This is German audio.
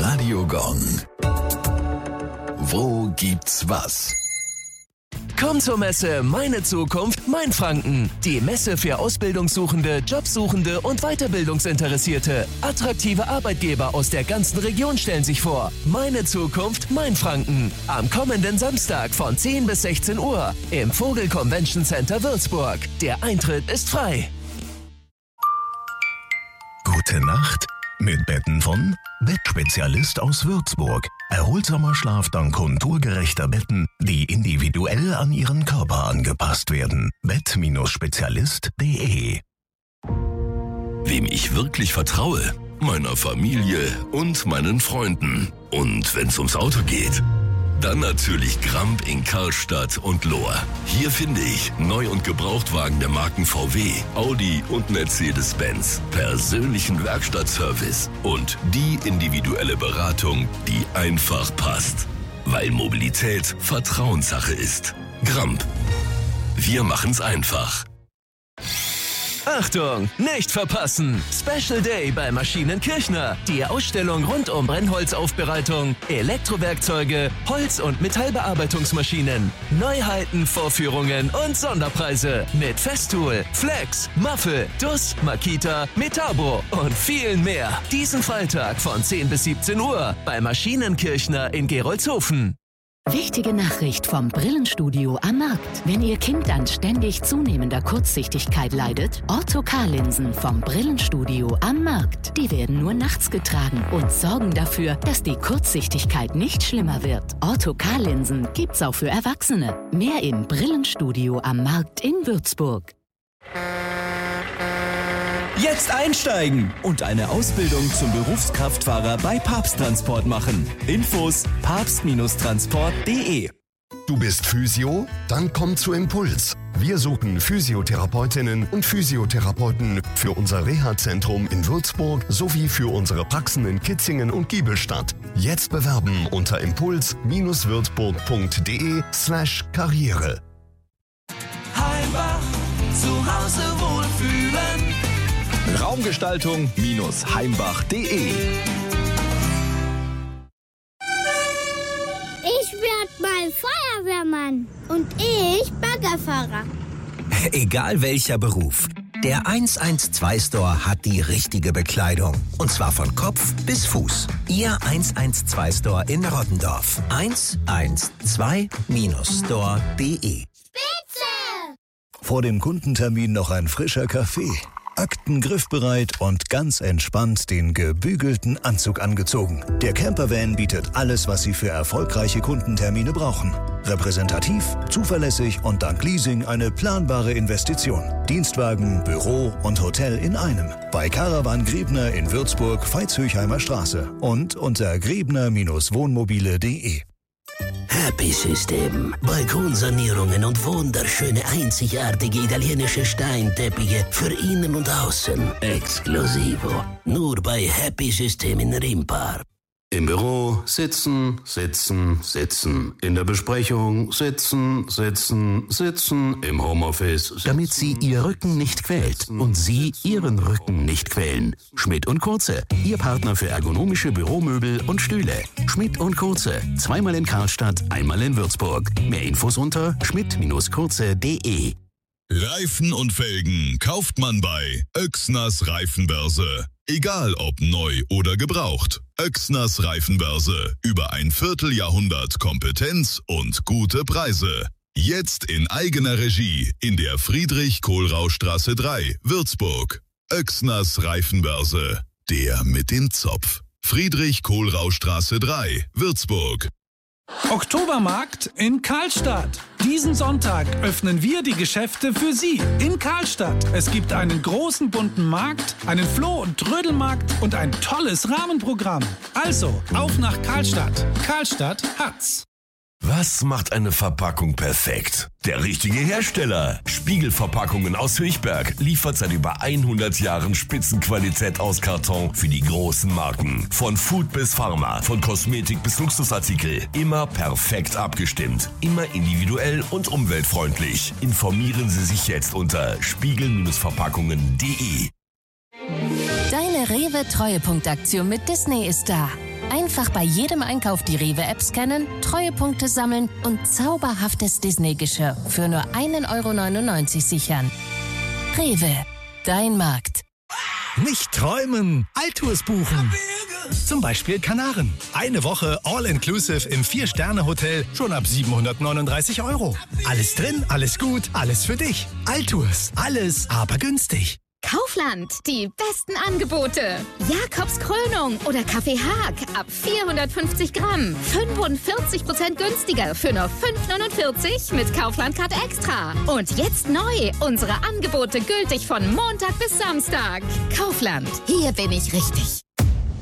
Radio Gong. Wo gibt's was? Komm zur Messe Meine Zukunft, Mein Franken. Die Messe für Ausbildungssuchende, Jobsuchende und Weiterbildungsinteressierte. Attraktive Arbeitgeber aus der ganzen Region stellen sich vor. Meine Zukunft, Mein Franken. Am kommenden Samstag von 10 bis 16 Uhr im Vogel Convention Center Würzburg. Der Eintritt ist frei. Gute Nacht mit Betten von Bettspezialist aus Würzburg. Erholsamer Schlaf dank konturgerechter Betten, die individuell an Ihren Körper angepasst werden. Bett-spezialist.de. Wem ich wirklich vertraue? Meiner Familie und meinen Freunden. Und wenn's ums Auto geht? Dann natürlich Gramp in Karlstadt und Lohr. Hier finde ich Neu- und Gebrauchtwagen der Marken VW, Audi und Mercedes-Benz, persönlichen Werkstattservice und die individuelle Beratung, die einfach passt. Weil Mobilität Vertrauenssache ist. Gramp. Wir machen's einfach. Achtung, nicht verpassen! Special Day bei Maschinen Kirchner. Die Ausstellung rund um Brennholzaufbereitung, Elektrowerkzeuge, Holz- und Metallbearbeitungsmaschinen. Neuheiten, Vorführungen und Sonderpreise. Mit Festool, Flex, Maffel, DUS, Makita, Metabo und vielen mehr. Diesen Freitag von 10 bis 17 Uhr bei Maschinen Kirchner in Gerolzhofen. Wichtige Nachricht vom Brillenstudio am Markt. Wenn Ihr Kind an ständig zunehmender Kurzsichtigkeit leidet, Ortho-K-Linsen vom Brillenstudio am Markt. Die werden nur nachts getragen und sorgen dafür, dass die Kurzsichtigkeit nicht schlimmer wird. Ortho-K-Linsen gibt's auch für Erwachsene. Mehr im Brillenstudio am Markt in Würzburg. Jetzt einsteigen und eine Ausbildung zum Berufskraftfahrer bei Papst Transport machen. Infos papst-transport.de. Du bist Physio? Dann komm zu Impuls. Wir suchen Physiotherapeutinnen und Physiotherapeuten für unser Reha-Zentrum in Würzburg sowie für unsere Praxen in Kitzingen und Giebelstadt. Jetzt bewerben unter impuls-würzburg.de/Karriere. Heimbach, zu Hause wohlfühlen. Raumgestaltung-heimbach.de. Ich werd mal Feuerwehrmann und ich Baggerfahrer. Egal welcher Beruf, der 112-Store hat die richtige Bekleidung. Und zwar von Kopf bis Fuß. Ihr 112-Store in Rottendorf. 112-store.de. Spitze! Vor dem Kundentermin noch ein frischer Kaffee. Akten griffbereit und ganz entspannt den gebügelten Anzug angezogen. Der Campervan bietet alles, was Sie für erfolgreiche Kundentermine brauchen. Repräsentativ, zuverlässig und dank Leasing eine planbare Investition. Dienstwagen, Büro und Hotel in einem. Bei Caravan Grebner in Würzburg, Veitshöchheimer Straße und unter grebner-wohnmobile.de. Happy System. Balkonsanierungen und wunderschöne, einzigartige italienische Steinteppiche für innen und außen. Exklusivo. Nur bei Happy System in Rimpar. Im Büro sitzen, sitzen, sitzen. In der Besprechung sitzen, sitzen, sitzen. Im Homeoffice sitzen. Damit Sie Ihr Rücken nicht quält und Sie Ihren Rücken nicht quälen. Schmidt & Kurze, Ihr Partner für ergonomische Büromöbel und Stühle. Schmidt & Kurze, zweimal in Karlstadt, einmal in Würzburg. Mehr Infos unter schmidt-kurze.de. Reifen und Felgen kauft man bei Oechsners Reifenbörse. Egal ob neu oder gebraucht. Oechsners Reifenbörse. Über ein Vierteljahrhundert Kompetenz und gute Preise. Jetzt in eigener Regie in der Friedrich-Kohlrausch-Straße 3, Würzburg. Oechsners Reifenbörse. Der mit dem Zopf. Friedrich-Kohlrausch-Straße 3, Würzburg. Oktobermarkt in Karlstadt. Diesen Sonntag öffnen wir die Geschäfte für Sie in Karlstadt. Es gibt einen großen bunten Markt, einen Floh- und Trödelmarkt und ein tolles Rahmenprogramm. Also, auf nach Karlstadt. Karlstadt hat's. Was macht eine Verpackung perfekt? Der richtige Hersteller. Spiegelverpackungen aus Höchberg liefert seit über 100 Jahren Spitzenqualität aus Karton für die großen Marken. Von Food bis Pharma, von Kosmetik bis Luxusartikel. Immer perfekt abgestimmt. Immer individuell und umweltfreundlich. Informieren Sie sich jetzt unter spiegel-verpackungen.de. Deine Rewe-Treuepunktaktion mit Disney ist da. Einfach bei jedem Einkauf die Rewe-App scannen, Treuepunkte sammeln und zauberhaftes Disney-Geschirr für nur 1,99 € sichern. Rewe, dein Markt. Nicht träumen, Altours buchen. Zum Beispiel Kanaren. Eine Woche All-Inclusive im 4-Sterne-Hotel schon ab 739 €. Alles drin, alles gut, alles für dich. Altours, alles aber günstig. Kaufland, die besten Angebote. Jakobs Krönung oder Kaffee Haag ab 450 Gramm. 45% günstiger für nur 5,49 € mit Kaufland-Card Extra. Und jetzt neu, unsere Angebote gültig von Montag bis Samstag. Kaufland, hier bin ich richtig.